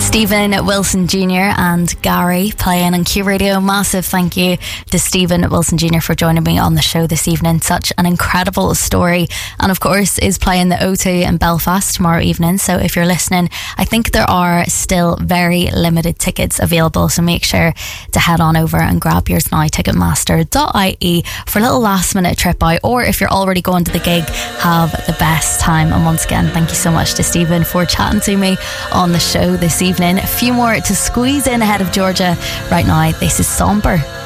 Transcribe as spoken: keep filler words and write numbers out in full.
Stephen Wilson Junior and Gary playing on Q Radio. Massive thank you to Stephen Wilson Junior for joining me on the show this evening. Such an incredible story, and of course is playing the O two in Belfast tomorrow evening. So if you're listening, I think there are still very limited tickets available, so make sure to head on over and grab yours now, ticketmaster dot I E, for a little last minute trip out, or if you're already going to the gig, have the best time. And once again, thank you so much to Stephen for chatting to me on the show this evening. A few more to squeeze in ahead of Georgia right now. This is Somber.